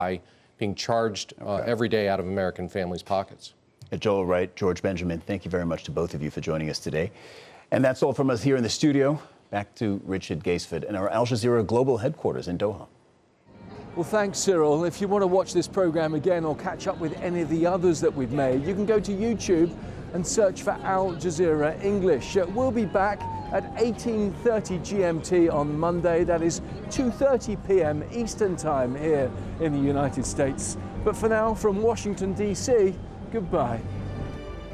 being charged every day out of American families' pockets. Joel Wright, George Benjamin, thank you very much to both of you for joining us today. And that's all from us here in the studio. Back to Richard Gaisford in our Al Jazeera Global Headquarters in Doha. Well, thanks, Cyril. If you want to watch this program again or catch up with any of the others that we've made, you can go to YouTube and search for Al Jazeera English. We'll be back at 18:30 GMT on Monday. That is 2:30 p.m. Eastern Time here in the United States. But for now, from Washington, D.C., goodbye.